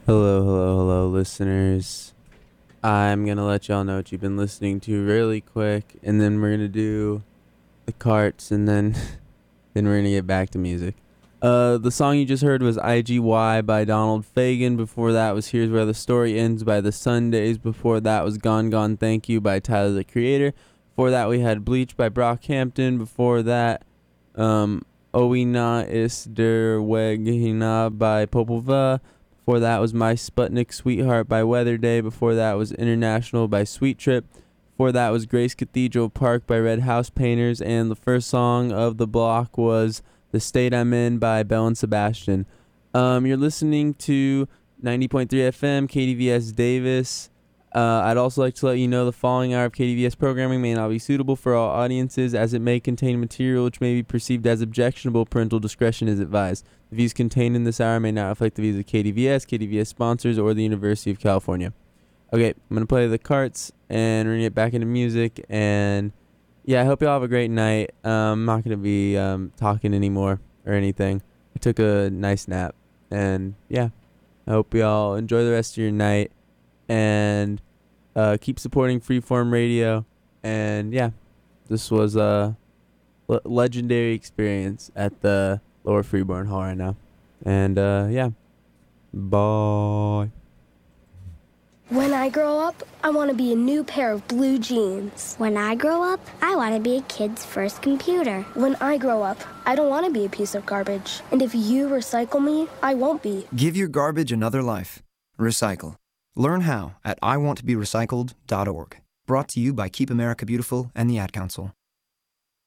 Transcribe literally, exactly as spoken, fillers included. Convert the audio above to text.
Hello, hello, hello, listeners. I'm gonna let y'all know what you've been listening to really quick, and then we're gonna do the carts, and then then we're gonna get back to music. Uh, the song you just heard was I G Y by Donald Fagen. Before that was Here's Where the Story Ends by The Sundays. Before that was Gone Gone Thank You by Tyler, the Creator. Before that we had Bleach by Brockhampton. Before that, um, Owina is der Weg hina by Popova. Before that was My Sputnik Sweetheart by Weather Day. Before that was International by Sweet Trip. Before that was Grace Cathedral Park by Red House Painters. And the first song of the block was The State I'm In by Belle and Sebastian. Um, you're listening to ninety point three F M, K D V S Davis. Uh, I'd also like to let you know the following hour of K D V S programming may not be suitable for all audiences, as it may contain material which may be perceived as objectionable. Parental discretion is advised. The views contained in this hour may not reflect the views of K D V S, K D V S sponsors, or the University of California. Okay, I'm going to play the carts, and we're going to get back into music, and yeah, I hope y'all have a great night. Um, I'm not going to be um, talking anymore or anything. I took a nice nap, and yeah, I hope y'all enjoy the rest of your night, and uh, keep supporting Freeform Radio, and yeah, this was a le- legendary experience at the Lower Freeborn Hall right now, and uh, yeah, bye. When I grow up, I want to be a new pair of blue jeans. When I grow up, I want to be a kid's first computer. When I grow up, I don't want to be a piece of garbage. And if you recycle me, I won't be. Give your garbage another life. Recycle. Learn how at I want to be recycled dot org. Brought to you by Keep America Beautiful and the Ad Council.